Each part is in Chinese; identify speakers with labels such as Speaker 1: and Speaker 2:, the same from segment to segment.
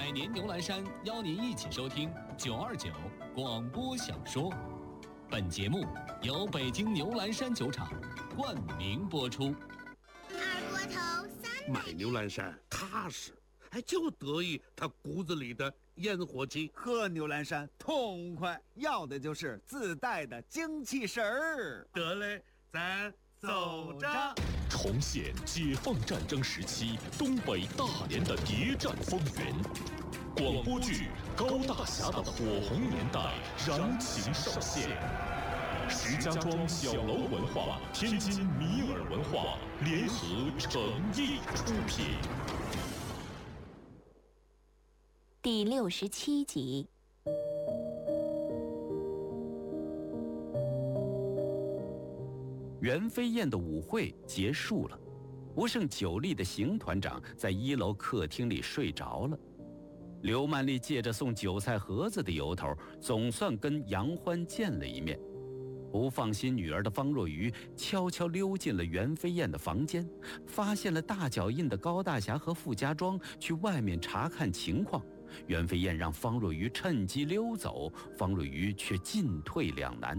Speaker 1: 百年牛栏山邀您一起收听929广播小说。本节目由北京牛栏山酒厂冠名播出。
Speaker 2: 二锅头300。
Speaker 3: 买牛栏山踏实，就得意他骨子里的烟火气。
Speaker 4: 喝牛栏山痛快，要的就是自带的精气神儿。
Speaker 3: 得嘞，咱走着。
Speaker 5: 重现解放战争时期东北大连的谍战风云，广播剧《高大侠的火红年代》燃情上线。石家庄小楼文化、天津米尔文化联合诚意出品。
Speaker 6: 第67集。
Speaker 7: 袁飞燕的舞会结束了，不胜酒力的邢团长在1楼客厅里睡着了。刘曼丽借着送韭菜盒子的由头，总算跟杨欢见了一面。不放心女儿的方若愚悄悄溜进了袁飞燕的房间，发现了大脚印的高大侠和傅家庄去外面查看情况。袁飞燕让方若愚趁机溜走，方若愚却进退两难。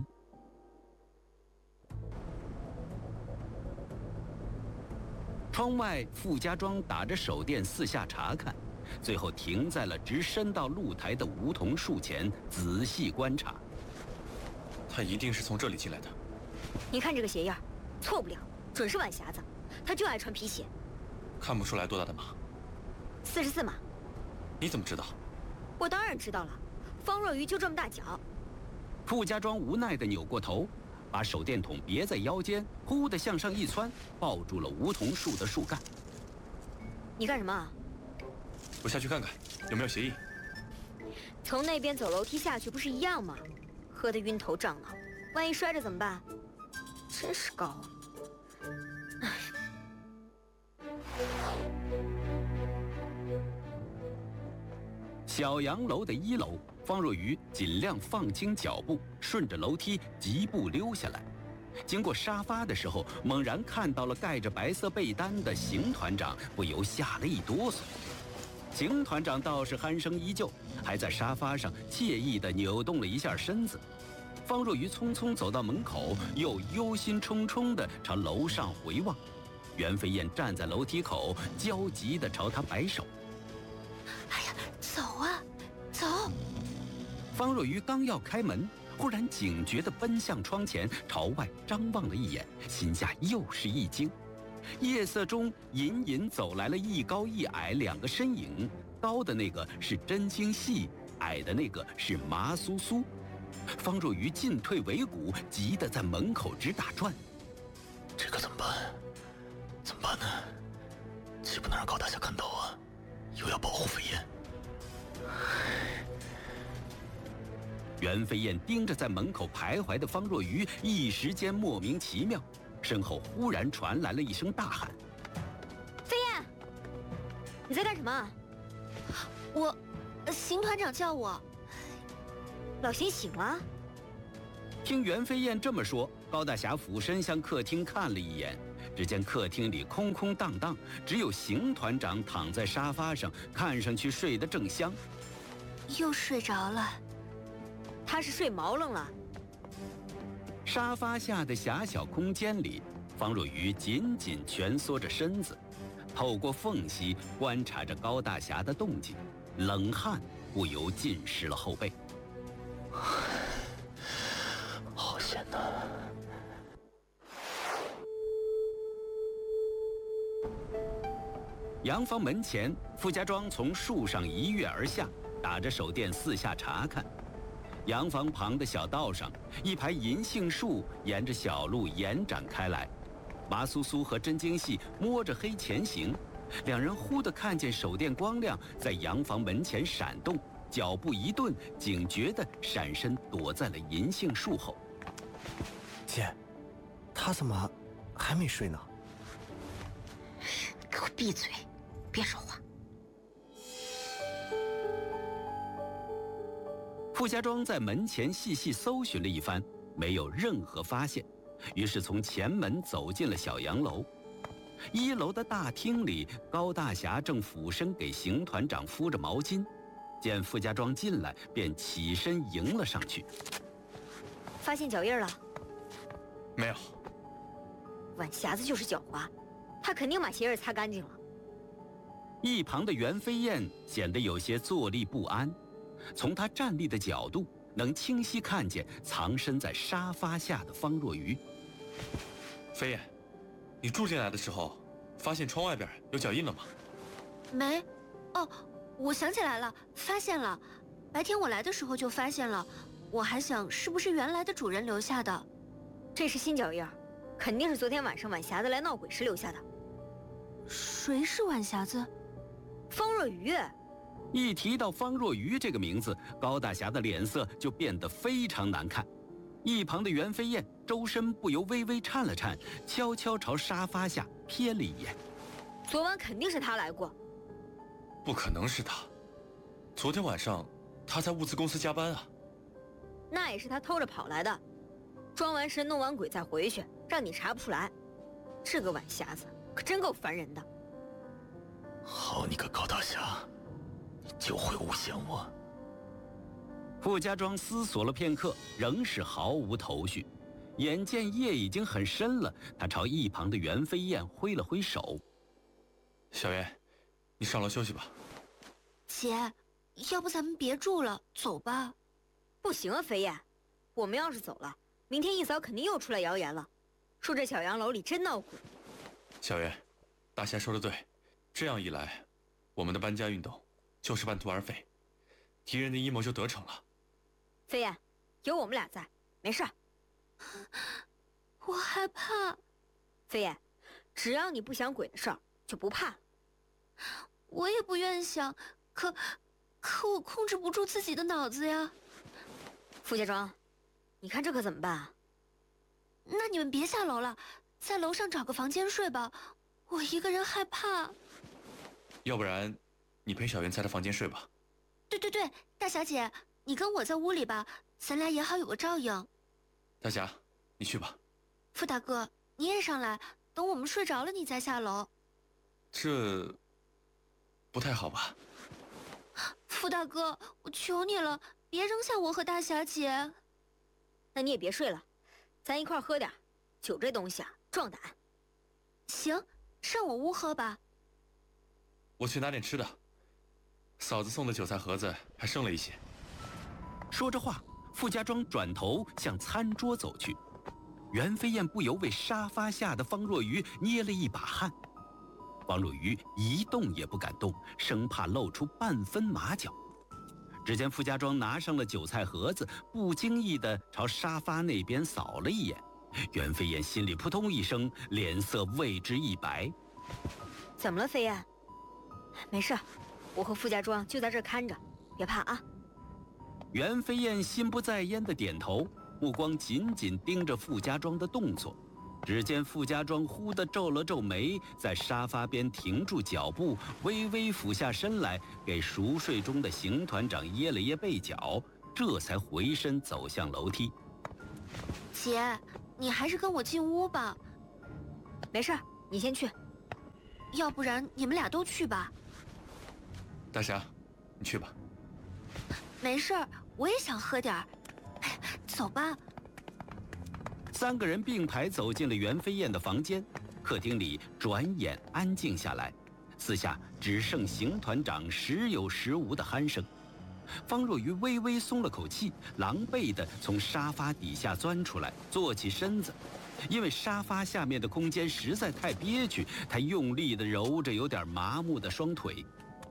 Speaker 7: 窗外，傅家庄打着手电四下查看，最后停在了直伸到露台的梧桐树前，仔细观察。
Speaker 8: 他一定是从这里进来的。
Speaker 9: 你看这个鞋印，错不了，准是晚匣子。他就爱穿皮鞋。
Speaker 8: 看不出来多大的码
Speaker 9: ？44码。
Speaker 8: 你怎么知道？
Speaker 9: 我当然知道了，方若愚就这么大脚。
Speaker 7: 傅家庄无奈地扭过头，把手电筒别在腰间，忽地向上一窜，抱住了梧桐树的树干。
Speaker 9: 你干什么？
Speaker 8: 我下去看看有没有协议。
Speaker 9: 从那边走楼梯下去不是一样吗？喝得晕头胀脑，万一摔着怎么办？真是高啊！
Speaker 7: 小洋楼的1楼，方若愚尽量放轻脚步，顺着楼梯疾步溜下来。经过沙发的时候，猛然看到了盖着白色被单的邢团长，不由吓了一哆嗦。邢团长倒是鼾声依旧，还在沙发上惬意地扭动了一下身子。方若愚匆匆走到门口，又忧心忡忡地朝楼上回望。袁飞燕站在楼梯口，焦急地朝他摆手。
Speaker 6: 哎呀，走啊，走！
Speaker 7: 方若愚刚要开门，忽然警觉地奔向窗前，朝外张望了一眼，心下又是一惊。夜色中隐隐走来了一高一矮2个身影，高的那个是真经戏，矮的那个是麻苏苏。方若愚进退维谷，急得在门口直打转。
Speaker 5: 这可怎么办？怎么办呢？既不能让高大侠看到啊，又要保护飞燕。
Speaker 7: 袁飞燕盯着在门口徘徊的方若愚，一时间莫名其妙。身后忽然传来了一声大喊：“
Speaker 9: 飞燕，你在干什么？”
Speaker 6: 邢团长叫我。
Speaker 9: 老邢醒了。
Speaker 7: 听袁飞燕这么说，高大侠俯身向客厅看了一眼，只见客厅里空空荡荡，只有邢团长躺在沙发上，看上去睡得正香。
Speaker 6: 又睡着了。
Speaker 9: 他是睡毛愣了。
Speaker 7: 沙发下的狭小空间里，方若愚紧紧蜷缩着身子，透过缝隙观察着高大侠的动静，冷汗不由浸湿了后背。
Speaker 5: 好险呐！
Speaker 7: 洋房门前，傅家庄从树上一跃而下，打着手电四下查看。洋房旁的小道上，一排银杏树沿着小路延展开来。麻苏苏和真经戏摸着黑前行，两人忽地看见手电光亮在洋房门前闪动，脚步一顿，警觉地闪身躲在了银杏树后。
Speaker 4: 姐，他怎么还没睡呢？
Speaker 6: 给我闭嘴，别说话。
Speaker 7: 傅家庄在门前细细搜寻了一番，没有任何发现，于是从前门走进了小洋楼。 1楼的大厅里，高大侠正俯身给邢团长敷着毛巾，见傅家庄进来，便起身迎了上去。
Speaker 9: 发现脚印了？
Speaker 8: 没有。
Speaker 9: 晚匣子就是狡猾，他肯定把鞋印擦干净了。
Speaker 7: 一旁的袁飞燕显得有些坐立不安，从她站立的角度，能清晰看见藏身在沙发下的方若愚。
Speaker 8: 飞燕，你住进来的时候，发现窗外边有脚印了吗？
Speaker 6: 没。哦，我想起来了，发现了。白天我来的时候就发现了，我还想是不是原来的主人留下的。
Speaker 9: 这是新脚印，肯定是昨天晚上晚匣子来闹鬼时留下的。
Speaker 6: 谁是晚匣子？
Speaker 9: 方若愚。
Speaker 7: 一提到方若愚这个名字，高大侠的脸色就变得非常难看。一旁的袁飞燕周身不由微微颤了颤，悄悄朝沙发下瞥了一眼。
Speaker 9: 昨晚肯定是他来过。
Speaker 8: 不可能是他，昨天晚上他在物资公司加班啊。
Speaker 9: 那也是他偷着跑来的，装完神弄完鬼再回去，让你查不出来。这个晚匣子可真够烦人的。
Speaker 5: 好你个高大侠，你就会诬陷我？
Speaker 7: 傅家庄思索了片刻，仍是毫无头绪。眼见夜已经很深了，他朝一旁的袁飞燕挥了挥手：“
Speaker 8: 小袁，你上楼休息吧。”
Speaker 6: 姐，要不咱们别住了，走吧。
Speaker 9: 不行啊，飞燕，我们要是走了，明天一早肯定又出来谣言了，说这小洋楼里真闹鬼。
Speaker 8: 小袁，大侠说的对，这样一来，我们的搬家运动就是半途而废，敌人的阴谋就得逞了。
Speaker 9: 飞燕，有我们俩在，没事。
Speaker 6: 我害怕。
Speaker 9: 飞燕，只要你不想鬼的事儿，就不怕。
Speaker 6: 我也不愿想，可我控制不住自己的脑子呀。
Speaker 9: 傅家庄，你看这可怎么办啊？
Speaker 6: 那你们别下楼了，在楼上找个房间睡吧，我一个人害怕。
Speaker 8: 要不然，你陪小袁在他房间睡吧。
Speaker 6: 对，大侠姐，你跟我在屋里吧，咱俩也好有个照应。
Speaker 8: 大侠，你去吧。
Speaker 6: 傅大哥，你也上来，等我们睡着了你再下楼。
Speaker 8: 这不太好吧？
Speaker 6: 傅大哥，我求你了，别扔下我和大侠姐。
Speaker 9: 那你也别睡了，咱一块喝点酒，这东西啊，壮胆。
Speaker 6: 行，上我屋喝吧。
Speaker 8: 我去拿点吃的，嫂子送的韭菜盒子还剩了一些。
Speaker 7: 说着话，傅家庄转头向餐桌走去，袁飞燕不由为沙发下的方若愚捏了一把汗。方若愚一动也不敢动，生怕露出半分马脚。只见傅家庄拿上了韭菜盒子，不经意地朝沙发那边扫了一眼。袁飞燕心里扑通一声，脸色为之一白。
Speaker 9: 怎么了，飞燕？没事，我和傅家庄就在这儿看着，别怕啊。
Speaker 7: 袁飞燕心不在焉地点头，目光紧紧盯着傅家庄的动作。只见傅家庄忽地皱了皱眉，在沙发边停住脚步，微微俯下身来，给熟睡中的邢团长掖了掖被角，这才回身走向楼梯。
Speaker 6: 姐，你还是跟我进屋吧。
Speaker 9: 没事，你先去。
Speaker 6: 要不然你们俩都去吧。
Speaker 8: 大侠，你去吧。
Speaker 6: 没事，我也想喝点儿。走吧。
Speaker 7: 三个人并排走进了袁飞燕的房间，客厅里转眼安静下来，四下只剩邢团长时有时无的鼾声。方若愚微微松了口气，狼狈地从沙发底下钻出来，坐起身子。因为沙发下面的空间实在太憋屈，他用力地揉着有点麻木的双腿。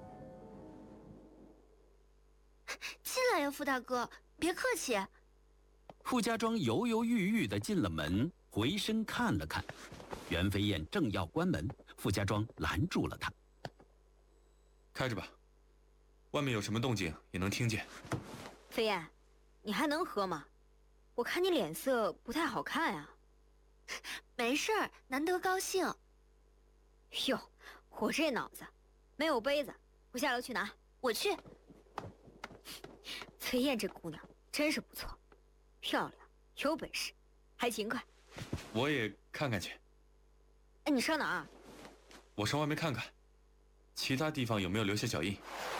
Speaker 6: 进来呀，傅大哥，别客气。
Speaker 7: 傅家庄犹犹豫豫地进了门，回身看了看，袁飞燕正要关门，傅家庄拦住了他。
Speaker 8: 开着吧，外面有什么动静也能听见。
Speaker 9: 飞燕，你还能喝吗？我看你脸色不太好看啊。
Speaker 6: 没事儿，难得高兴。
Speaker 9: 哟，我这脑子，没有杯子，我下楼去拿。
Speaker 6: 我去。
Speaker 9: 崔燕这姑娘真是不错，漂亮，有本事，还勤快。
Speaker 8: 我也看看去。
Speaker 9: 哎，你上哪儿？
Speaker 8: 我上外面看看，其他地方有没有留下脚印。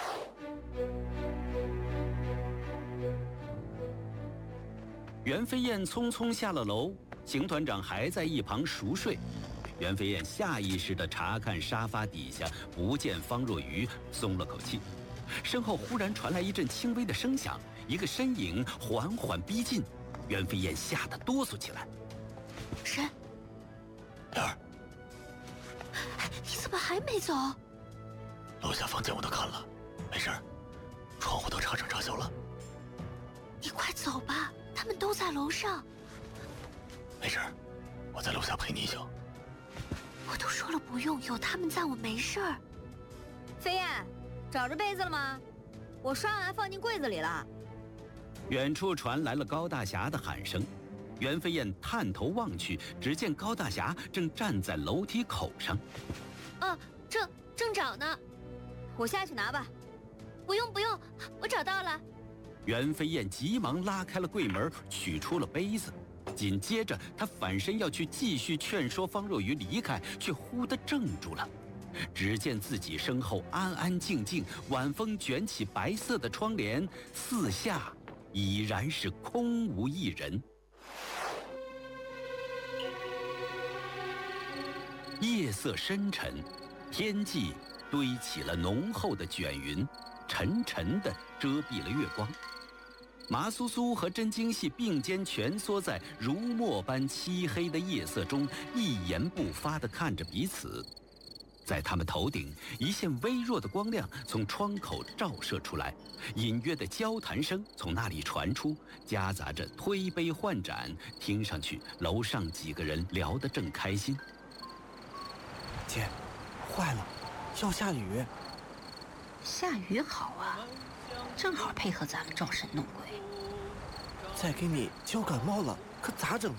Speaker 7: 袁飞燕匆匆下了楼，邢团长还在一旁熟睡。袁飞燕下意识地查看沙发底下，不见方若愚，松了口气。身后忽然传来一阵轻微的声响，一个身影缓缓逼近，袁飞燕吓得哆嗦起来。
Speaker 6: 谁？
Speaker 10: 莲儿，
Speaker 6: 你怎么还没走？
Speaker 10: 楼下房间我都看了，没事儿，窗户都插上插销了。
Speaker 6: 你快走吧，他们都在楼上。
Speaker 10: 没事儿，我在楼下陪你一宿。
Speaker 6: 我都说了不用，有他们在我没事儿。
Speaker 9: 飞燕，找着被子了吗？我刷完放进柜子里了。
Speaker 7: 远处传来了高大侠的喊声，袁飞燕探头望去，只见高大侠正站在楼梯口上。
Speaker 6: 正找呢。
Speaker 9: 我下去拿吧。
Speaker 6: 不用，我找到了。
Speaker 7: 袁飞燕急忙拉开了柜门，取出了杯子。紧接着，他反身要去继续劝说方若愚离开，却忽地怔住了。只见自己身后安安静静，晚风卷起白色的窗帘，四下已然是空无一人。夜色深沉，天际堆起了浓厚的卷云，沉沉地遮蔽了月光。麻苏苏和真京戏并肩蜷缩在如墨般漆黑的夜色中，一言不发地看着彼此。在他们头顶，一线微弱的光亮从窗口照射出来，隐约的交谈声从那里传出，夹杂着推杯换盏，听上去楼上几个人聊得正开心。
Speaker 11: 姐，坏了，要下雨。
Speaker 12: 下雨好啊，正好配合咱们招神弄鬼。
Speaker 11: 再给你浇感冒了，可咋整啊？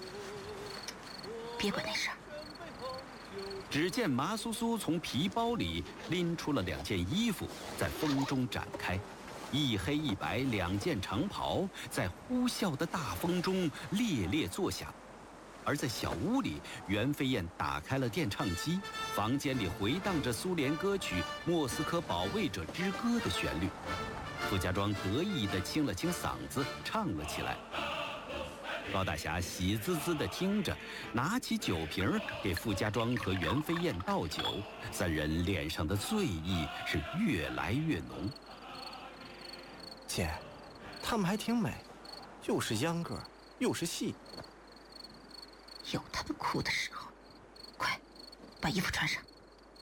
Speaker 12: 别管那事儿。
Speaker 7: 只见麻苏苏从皮包里拎出了2件衣服，在风中展开，一黑一白2件长袍，在呼啸的大风中猎猎作响。而在小屋里，袁飞燕打开了电唱机，房间里回荡着苏联歌曲《莫斯科保卫者之歌》的旋律。傅家庄得意地清了清嗓子，唱了起来。高大侠喜滋滋地听着，拿起酒瓶给傅家庄和袁飞燕倒酒，3人脸上的醉意是越来越浓。
Speaker 11: 姐，他们还挺美，又是秧歌，又是戏。
Speaker 12: 有他们哭的时候。快，把衣服穿上。